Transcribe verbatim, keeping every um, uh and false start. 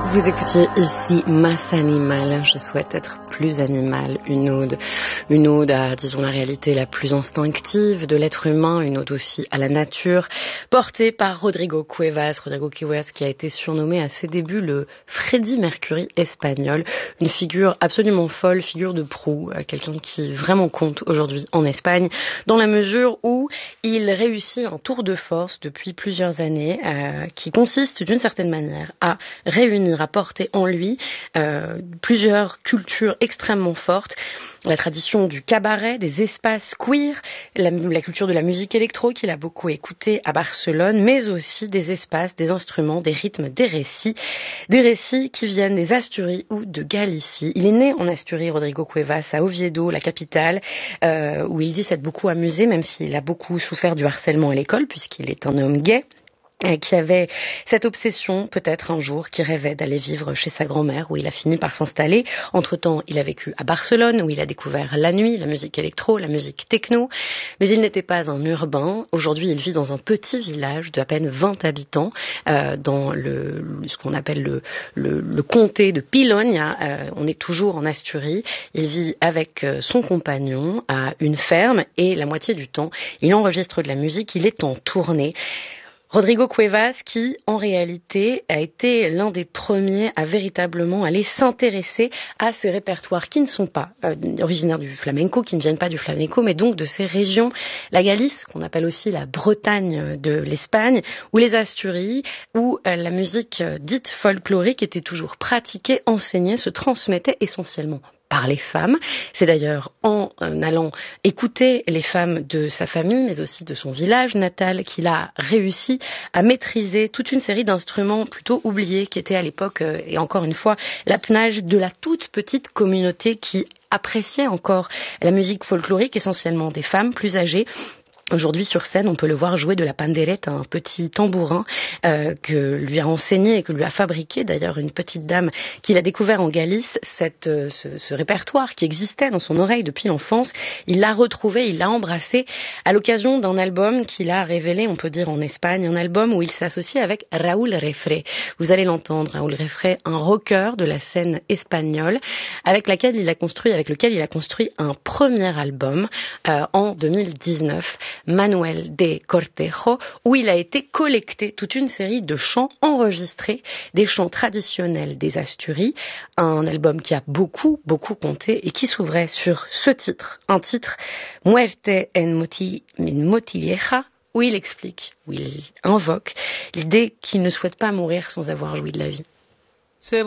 Vous écoutiez ici Masse Animal, je souhaite être plus animal, une ode, une ode à, disons, la réalité la plus instinctive de l'être humain, une ode aussi à la nature, portée par Rodrigo Cuevas, Rodrigo Cuevas qui a été surnommé à ses débuts le Freddie Mercury espagnol, une figure absolument folle, figure de proue, quelqu'un qui vraiment compte aujourd'hui en Espagne, dans la mesure où il réussit un tour de force depuis plusieurs années, euh, qui consiste d'une certaine manière à réunir, à porter en lui euh, plusieurs cultures extrêmement fortes, la tradition du cabaret, des espaces queer, la, la culture de la musique électro qu'il a beaucoup écouté à Barcelone, mais aussi des espaces, des instruments, des rythmes, des récits, des récits qui viennent des Asturies ou de Galicie. Il est né en Asturies, Rodrigo Cuevas, à Oviedo, la capitale, euh, où il dit s'être beaucoup amusé, même s'il a beaucoup souffert du harcèlement à l'école, puisqu'il est un homme gay, qui avait cette obsession, peut-être un jour, qui rêvait d'aller vivre chez sa grand-mère, où il a fini par s'installer. Entre-temps, il a vécu à Barcelone, où il a découvert la nuit, la musique électro, la musique techno. Mais il n'était pas un urbain. Aujourd'hui, il vit dans un petit village d'à peine vingt habitants, euh, dans le, ce qu'on appelle le, le, le comté de Pilogne. Euh, on est toujours en Asturies. Il vit avec son compagnon à une ferme, et la moitié du temps, il enregistre de la musique, il est en tournée. Rodrigo Cuevas, qui, en réalité, a été l'un des premiers à véritablement aller s'intéresser à ces répertoires qui ne sont pas euh, originaires du flamenco, qui ne viennent pas du flamenco, mais donc de ces régions, la Galice, qu'on appelle aussi la Bretagne de l'Espagne, ou les Asturies, où euh, la musique euh, dite folklorique était toujours pratiquée, enseignée, se transmettait essentiellement par les femmes. C'est d'ailleurs en allant écouter les femmes de sa famille, mais aussi de son village natal, qu'il a réussi à maîtriser toute une série d'instruments plutôt oubliés, qui étaient à l'époque, et encore une fois, l'apanage de la toute petite communauté qui appréciait encore la musique folklorique, essentiellement des femmes plus âgées. Aujourd'hui, sur scène, on peut le voir jouer de la panderette, un petit tambourin euh, que lui a enseigné et que lui a fabriqué d'ailleurs une petite dame qu'il a découvert en Galice. Cette, euh, ce, ce répertoire qui existait dans son oreille depuis l'enfance, il l'a retrouvé, il l'a embrassé à l'occasion d'un album qu'il a révélé, on peut dire en Espagne, un album où il s'associe avec Raúl Refré. Vous allez l'entendre, Raúl Refré, un rocker de la scène espagnole, avec laquelle il a construit, avec lequel il a construit un premier album euh, en deux mille dix-neuf. Manuel de Cortejo, où il a été collecté toute une série de chants enregistrés, des chants traditionnels des Asturies, un album qui a beaucoup, beaucoup compté et qui s'ouvrait sur ce titre, un titre Muerte en moti, Motilleja, où il explique, où il invoque l'idée qu'il ne souhaite pas mourir sans avoir joui de la vie.